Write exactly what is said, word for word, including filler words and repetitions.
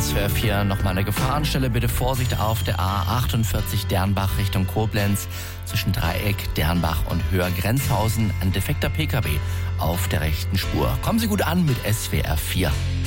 S W R vier nochmal eine Gefahrenstelle. Bitte Vorsicht auf der A achtundvierzig Dernbach Richtung Koblenz. Zwischen Dreieck, Dernbach und Höher-Grenzhausen ein defekter P K W auf der rechten Spur. Kommen Sie gut an mit S W R vier.